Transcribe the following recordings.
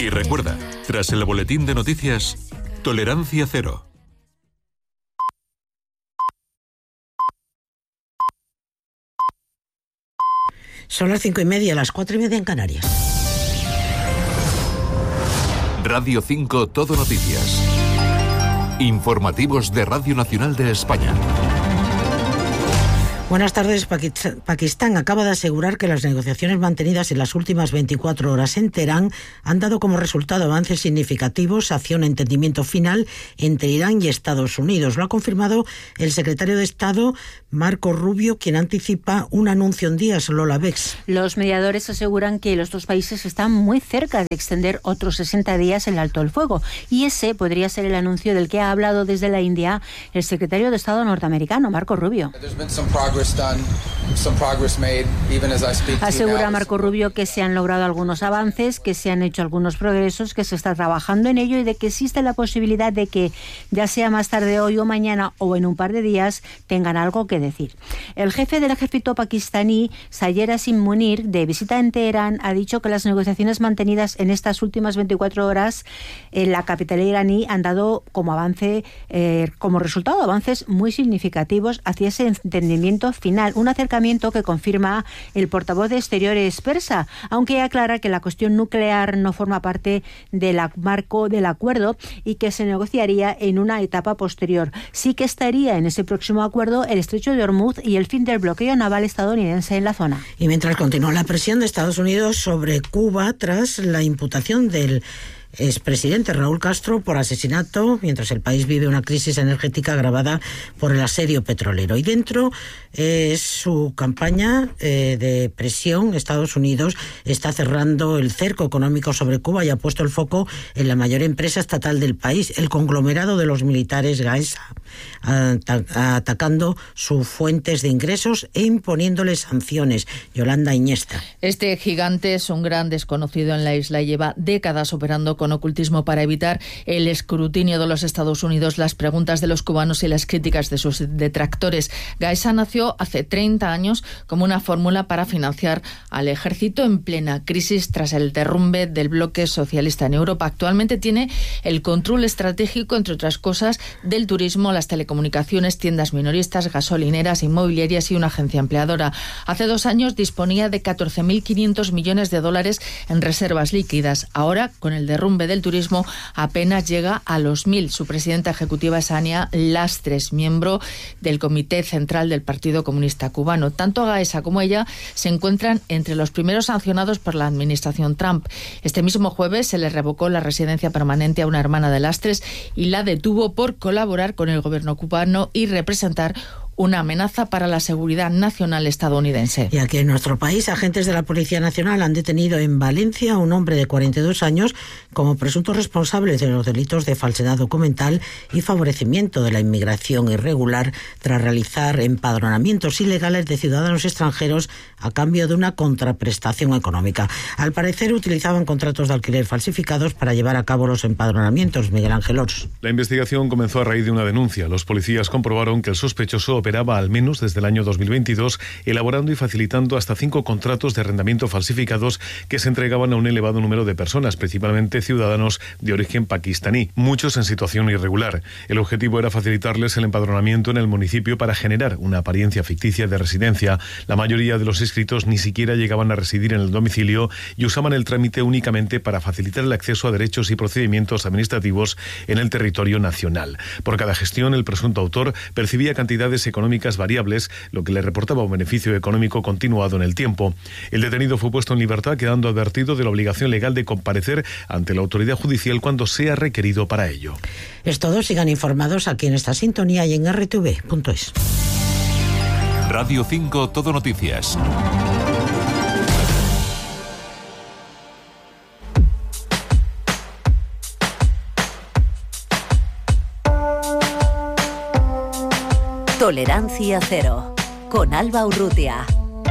Y recuerda, tras el boletín de noticias, tolerancia cero. Son las 5:30, las 4:30 en Canarias. Radio 5 Todo Noticias. Informativos de Radio Nacional de España. Buenas tardes. Pakistán acaba de asegurar que las negociaciones mantenidas en las últimas 24 horas en Teherán han dado como resultado avances significativos hacia un entendimiento final entre Irán y Estados Unidos. Lo ha confirmado el secretario de Estado, Marco Rubio, quien anticipa un anuncio en días. Lola Bex. Los mediadores aseguran que los dos países están muy cerca de extender otros 60 días el alto el fuego, y ese podría ser el anuncio del que ha hablado desde la India el secretario de Estado norteamericano, Marco Rubio. Asegura Marco Rubio que se han logrado algunos avances, que se han hecho algunos progresos, que se está trabajando en ello y de que existe la posibilidad de que, ya sea más tarde hoy o mañana o en un par de días, tengan algo que decir. El jefe del ejército pakistaní, Sayer Asim Munir, de visita en Teherán, ha dicho que las negociaciones mantenidas en estas últimas 24 horas en la capital iraní han dado como avance, como resultado avances muy significativos hacia ese entendimiento final, un acercamiento que confirma el portavoz de Exteriores persa, aunque aclara que la cuestión nuclear no forma parte del marco del acuerdo y que se negociaría en una etapa posterior. Sí que estaría en ese próximo acuerdo el estrecho de Hormuz y el fin del bloqueo naval estadounidense en la zona. Y mientras continúa la presión de Estados Unidos sobre Cuba tras la imputación del expresidente Raúl Castro por asesinato, mientras el país vive una crisis energética agravada por el asedio petrolero. Y dentro su campaña de presión, Estados Unidos está cerrando el cerco económico sobre Cuba y ha puesto el foco en la mayor empresa estatal del país, el conglomerado de los militares Gaesa, atacando sus fuentes de ingresos e imponiéndoles sanciones. Yolanda Iniesta. Este gigante es un gran desconocido en la isla y lleva décadas operando con ocultismo para evitar el escrutinio de los Estados Unidos, las preguntas de los cubanos y las críticas de sus detractores. Gaesa nació hace 30 años como una fórmula para financiar al ejército en plena crisis tras el derrumbe del bloque socialista en Europa. Actualmente tiene el control estratégico, entre otras cosas, del turismo, las telecomunicaciones, tiendas minoristas, gasolineras, inmobiliarias y una agencia empleadora. Hace 2 años disponía de 14.500 millones de dólares en reservas líquidas. Ahora, con el derrumbe del turismo, apenas llega a los 1.000. Su presidenta ejecutiva es Ania Lastres, miembro del Comité Central del Partido Comunista Cubano. Tanto Gaesa como ella se encuentran entre los primeros sancionados por la administración Trump. Este mismo jueves se le revocó la residencia permanente a una hermana de Lastres y la detuvo por colaborar con el gobierno cubano y representar una amenaza para la seguridad nacional estadounidense. Y aquí en nuestro país, agentes de la Policía Nacional han detenido en Valencia a un hombre de 42 años como presunto responsable de los delitos de falsedad documental y favorecimiento de la inmigración irregular tras realizar empadronamientos ilegales de ciudadanos extranjeros a cambio de una contraprestación económica. Al parecer utilizaban contratos de alquiler falsificados para llevar a cabo los empadronamientos. Miguel Ángel Ors. La investigación comenzó a raíz de una denuncia. Los policías comprobaron que el sospechoso operaba al menos desde el año 2022, elaborando y facilitando hasta 5 contratos de arrendamiento falsificados que se entregaban a un elevado número de personas, principalmente ciudadanos de origen pakistaní, muchos en situación irregular. El objetivo era facilitarles el empadronamiento en el municipio para generar una apariencia ficticia de residencia. La mayoría de los inscritos ni siquiera llegaban a residir en el domicilio y usaban el trámite únicamente para facilitar el acceso a derechos y procedimientos administrativos en el territorio nacional. Por cada gestión, el presunto autor percibía cantidades económicas variables, lo que le reportaba un beneficio económico continuado en el tiempo. El detenido fue puesto en libertad, quedando advertido de la obligación legal de comparecer ante la autoridad judicial cuando sea requerido para ello. Es todo. Sigan informados aquí en esta sintonía y en rtv.es. Radio 5 Todo Noticias. Tolerancia cero, con Alba Urrutia.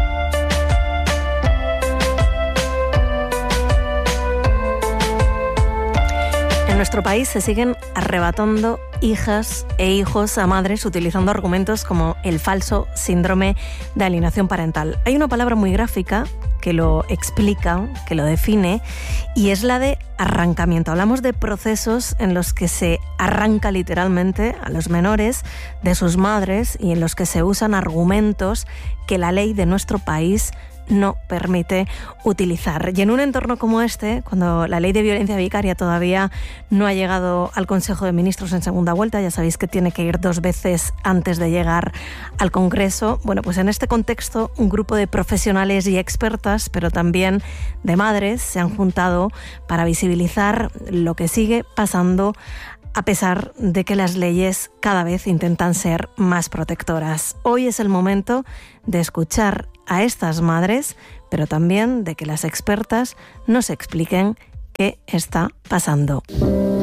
En nuestro país se siguen arrebatando hijas e hijos a madres utilizando argumentos como el falso síndrome de alienación parental. Hay una palabra muy gráfica que lo explica, que lo define, y es la de arrancamiento. Hablamos de procesos en los que se arranca literalmente a los menores de sus madres y en los que se usan argumentos que la ley de nuestro país no permite utilizar. Y en un entorno como este, cuando la ley de violencia vicaria todavía no ha llegado al Consejo de Ministros en segunda vuelta, ya sabéis que tiene que ir 2 veces antes de llegar al Congreso, bueno, pues en este contexto un grupo de profesionales y expertas, pero también de madres, se han juntado para visibilizar lo que sigue pasando a pesar de que las leyes cada vez intentan ser más protectoras. Hoy es el momento de escuchar a estas madres, pero también de que las expertas nos expliquen qué está pasando.